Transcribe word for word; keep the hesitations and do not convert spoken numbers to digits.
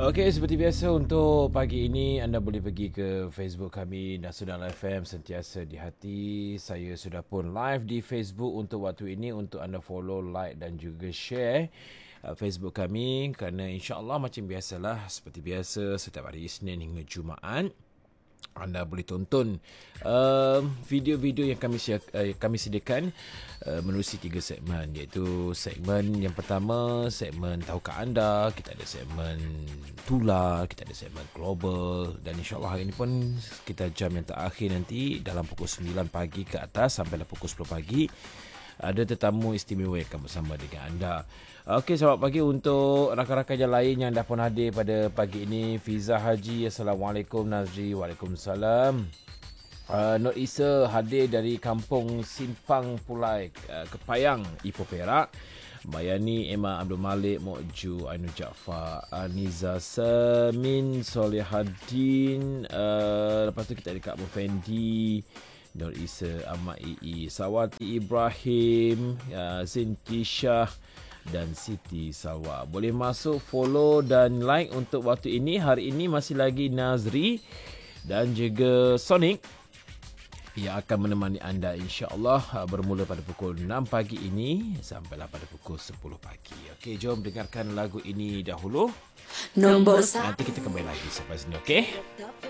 Okey, seperti biasa untuk pagi ini anda boleh pergi ke Facebook kami Nasional F M Sentiasa di Hati. Saya sudah pun live di Facebook untuk waktu ini untuk anda follow, like dan juga share uh, Facebook kami kerana insya-Allah macam biasalah seperti biasa setiap hari Isnin hingga Jumaat anda boleh tonton uh, video-video yang kami uh, kami sediakan uh, menerusi tiga segmen, iaitu segmen yang pertama segmen tahukah anda, kita ada segmen tular, kita ada segmen global dan insyaAllah hari ini pun kita jam yang terakhir nanti dalam pukul sembilan pagi ke atas sampai pukul sepuluh pagi ada tetamu istimewa yang akan bersama dengan anda. Okey, selamat pagi untuk rakan-rakan yang lain yang dah pun hadir pada pagi ini. Fiza Haji, Assalamualaikum. Nazri, Waalaikumsalam. Uh, Nur Isa hadir dari Kampung Simpang Pulai, uh, Kepayang, Ipoh Perak. Bayani, Emma Abdul Malik, Mokju, Ainul Jaafar, Aniza Samin, Solihadin. Uh, lepas tu kita ada Kak Mufendi, Nur Isa, Ahmad Ii, Sawati Ibrahim, uh, Zinti Shah dan Siti Salwa. Boleh masuk, follow dan like untuk waktu ini. Hari ini masih lagi Nazri dan juga Sonic yang akan menemani anda insya-Allah bermula pada pukul enam pagi ini sampailah pada pukul sepuluh pagi. Okey, jom dengarkan lagu ini dahulu. Nombor Nanti kita kembali lagi sampai sini, okey?